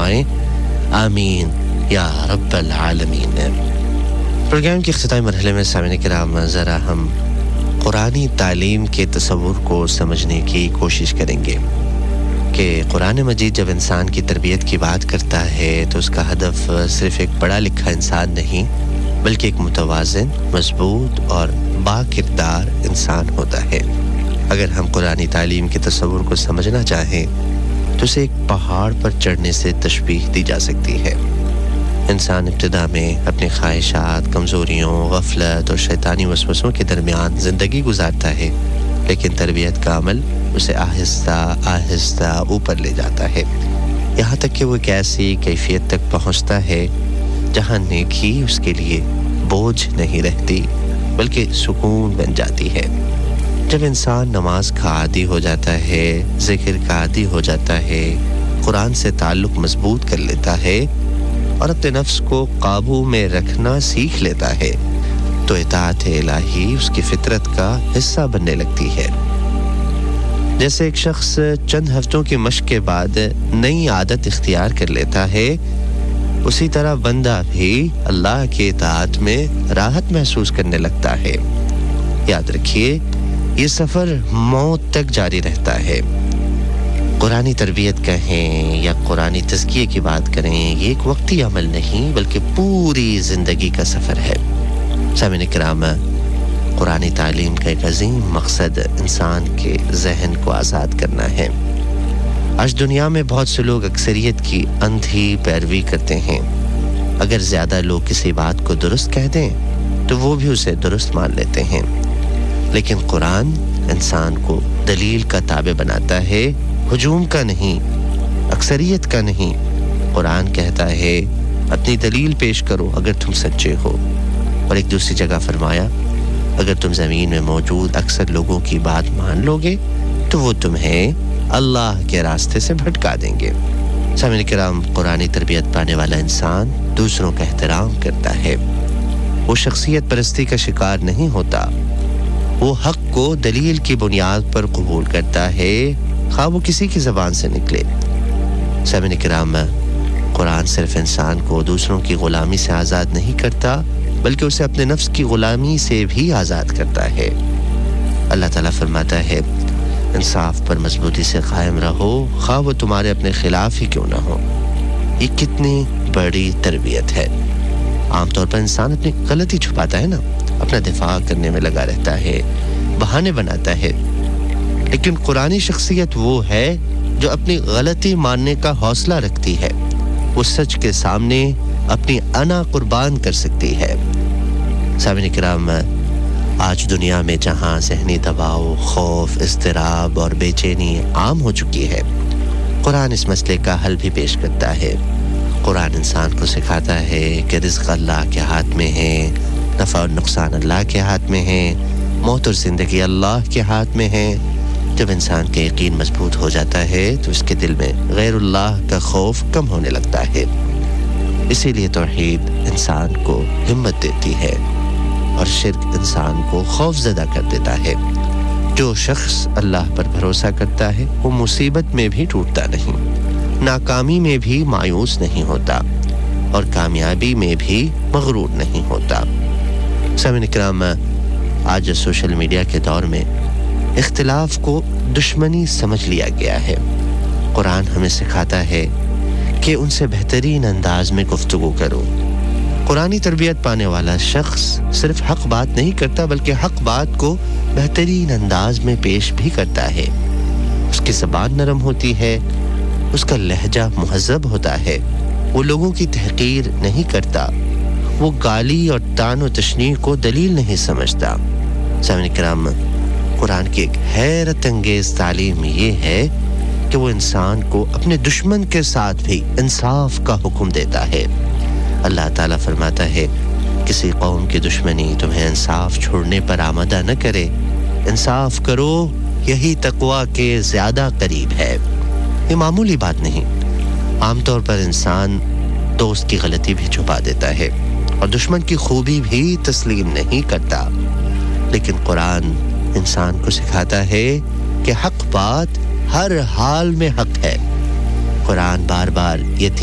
फरमाएं, आमीन या रब्बल आलमीन। प्रोग्राम के इख्तितामी मरहले में सामईन किराम ज़रा हम कुरानी तालीम के तसव्वुर को समझने की कोशिश करेंगे कि कुरान मजीद जब इंसान की तरबियत की बात करता है तो उसका हदफ सिर्फ एक पढ़ा लिखा इंसान नहीं बल्कि एक मुतवाज़िन, मजबूत और बाकिरदार इंसान होता है। अगर हम कुरानी तालीम के तसव्वुर को समझना चाहें तो उसे एक पहाड़ पर चढ़ने से तशबीह दी जा सकती है। इंसान इब्तिदा में अपनी ख्वाहिशात, कमज़ोरियों, गफलत और शैतानी वसवसों के दरमियान ज़िंदगी गुजारता है, लेकिन तरबियत का अमल उसे आहिस्ता आहिस्ता ऊपर ले जाता है, यहाँ तक कि वो एक ऐसी कैफियत तक पहुँचता है जहाँ नेकी उसके लिए बोझ नहीं रहती बल्कि सुकून बन जाती है। जब इंसान नमाज का आदी हो जाता है, ज़िक्र का आदी हो जाता है, कुरान से ताल्लुक़ मजबूत कर लेता है और अपने नफ्स को काबू में रखना सीख लेता है तो इताअत इलाही उसकी फितरत का हिस्सा बनने लगती है। जैसे एक शख्स चंद हफ्तों की मश्क के बाद नई आदत इख्तियार कर लेता है, उसी तरह बंदा भी अल्लाह की इताअत में राहत महसूस करने लगता है। याद रखिए, ये सफ़र मौत तक जारी रहता है। कुरानी तरबियत कहें या कुरानी तज़किये की बात करें, ये एक वक्ती अमल नहीं बल्कि पूरी ज़िंदगी का सफ़र है। सामईन किराम, कुरानी तालीम का एक अजीम मकसद इंसान के ज़हन को आज़ाद करना है। आज दुनिया में बहुत से लोग अक्सरियत की अंधी पैरवी करते हैं। अगर ज़्यादा लोग किसी बात को दुरुस्त कह दें तो वो भी उसे दुरुस्त मान लेते हैं, लेकिन कुरान इंसान को दलील का ताबे बनाता है, हुजूम का नहीं, अक्सरियत का नहीं। कुरान कहता है अपनी दलील पेश करो अगर तुम सच्चे हो। और एक दूसरी जगह फरमाया, अगर तुम ज़मीन में मौजूद अक्सर लोगों की बात मान लोगे तो वो तुम्हें अल्लाह के रास्ते से भटका देंगे। सामईन किराम, कुरानी तरबियत पाने वाला इंसान दूसरों का एहतराम करता है, वो शख्सियत परस्ती का शिकार नहीं होता, वो हक़ को दलील की बुनियाद पर कबूल करता है, खा वो किसी की ज़बान से निकले। सामईन किराम, कुरान सिर्फ इंसान को दूसरों की ग़ुलामी से आज़ाद नहीं करता बल्कि उसे अपने नफ्स की ग़ुलामी से भी आज़ाद करता है। अल्लाह ताला फरमाता है, इंसाफ पर मजबूती से कायम रहो, खा वो तुम्हारे अपने खिलाफ ही क्यों ना हो। ये कितनी बड़ी तरबियत है। आमतौर पर इंसान अपनी गलती छुपाता है ना, अपना दिफा करने में लगा रहता है, बहाने बनाता है, लेकिन कुरानी शख्सियत वो है जो अपनी गलती मानने का हौसला रखती है, वो सच के सामने अपनी अना कुर्बान कर सकती है। सामईन किराम, आज दुनिया में जहां ज़हनी दबाव, खौफ, इज़्तिराब और बेचैनी आम हो चुकी है, कुरान इस मसले का हल भी पेश करता है। कुरान इंसान को सिखाता है कि रिज़्क़ अल्लाह के हाथ में है, नफ़ा और नुकसान अल्लाह के हाथ में है, मौत और ज़िंदगी अल्लाह के हाथ में है। जब इंसान का यकीन मजबूत हो जाता है तो उसके दिल में गैरुल्लाह का खौफ कम होने लगता है। इसीलिए तौहीद इंसान को हिम्मत देती है और शिर्क इंसान को खौफज़दा कर देता है। जो शख्स अल्लाह पर भरोसा करता है वो मुसीबत में भी टूटता नहीं, नाकामी में भी मायूस नहीं होता और कामयाबी में भी मगरूर नहीं होता। सामईन किराम, आज सोशल मीडिया के दौर में इख्तिलाफ को दुश्मनी समझ लिया गया है। कुरान हमें सिखाता है कि उनसे बेहतरीन अंदाज में गुफ्तगू करो। कुरानी तरबियत पाने वाला शख्स सिर्फ हक बात नहीं करता बल्कि हक बात को बेहतरीन अंदाज में पेश भी करता है। उसकी ज़बान नरम होती है, उसका लहजा मुहज़्ज़ब होता है, वो लोगों की तहक़ीर नहीं करता, वो गाली और तान व तशनीह को दलील नहीं समझता। सामईन किराम, कुरान की एक हैरत अंगेज़ तालीम ये है कि वो इंसान को अपने दुश्मन के साथ भी इंसाफ का हुक्म देता है। अल्लाह ताला फरमाता है, किसी कौम की दुश्मनी तुम्हें इंसाफ छोड़ने पर आमादा न करे, इंसाफ करो, यही तक़वा के ज़्यादा करीब है। ये मामूली बात नहीं। आमतौर पर इंसान दोस्त की गलती भी छुपा देता है और दुश्मन की खूबी भी तस्लीम नहीं करता, लेकिन कुरान इंसान को सिखाता है कि हक बात हर हाल में हक है। कुरान बार बार ये